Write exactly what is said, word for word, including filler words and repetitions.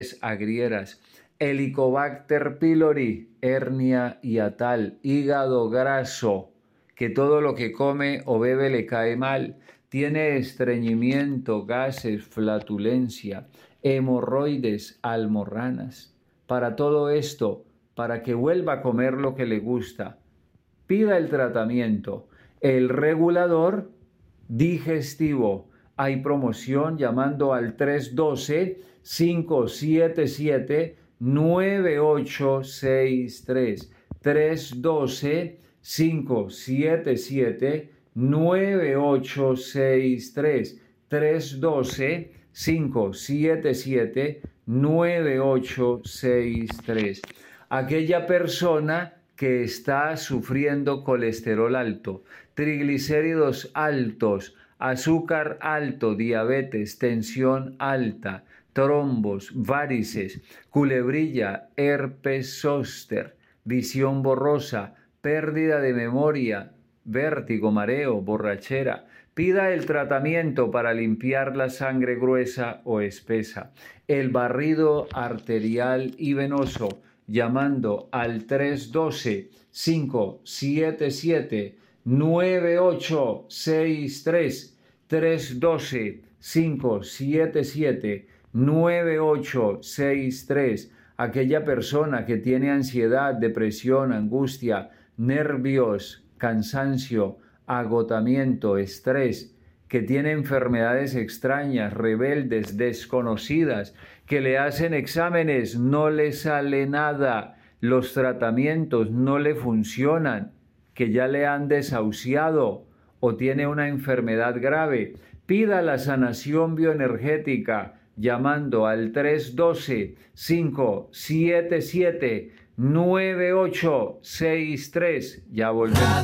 agrieras, Helicobacter pylori, hernia hiatal, hígado graso, que todo lo que come o bebe le cae mal, tiene estreñimiento, gases, flatulencia, hemorroides, almorranas. Para todo esto, para que vuelva a comer lo que le gusta, pida el tratamiento. El regulador digestivo. Hay promoción llamando al tres uno dos, cinco siete siete, nueve ocho seis tres. tres uno dos, cinco siete siete, nueve ocho seis tres. tres uno dos, cinco siete siete, nueve ocho seis tres. Aquella persona que está sufriendo colesterol alto, triglicéridos altos, azúcar alto, diabetes, tensión alta, trombos, varices, culebrilla, herpes zóster, visión borrosa, pérdida de memoria, vértigo, mareo, borrachera. Pida el tratamiento para limpiar la sangre gruesa o espesa, el barrido arterial y venoso, llamando al tres uno dos, cinco siete siete, nueve ocho seis tres. tres uno dos, cinco siete siete, nueve ocho seis tres. Aquella persona que tiene ansiedad, depresión, angustia, nervios, cansancio, agotamiento, estrés, que tiene enfermedades extrañas, rebeldes, desconocidas, que le hacen exámenes, no le sale nada, los tratamientos no le funcionan, que ya le han desahuciado o tiene una enfermedad grave, pida la sanación bioenergética llamando al tres uno dos, cinco siete siete, nueve ocho seis tres. Ya volvemos.